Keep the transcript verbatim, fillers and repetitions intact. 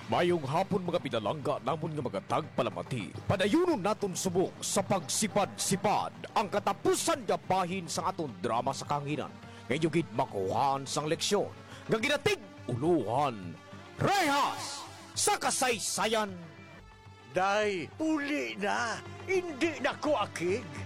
Mayong hapon mga pinalangga namon nga mga tagpalamati. Padayunon naton subok sa pagsipad-sipad ang katapusan nga bahin sa aton drama sa kanginan. Ngayon gid makuhaan sang leksyon nga ginatig uluhan. Rehas sa kasaysayan. Day, uli na. Hindi na ko akig.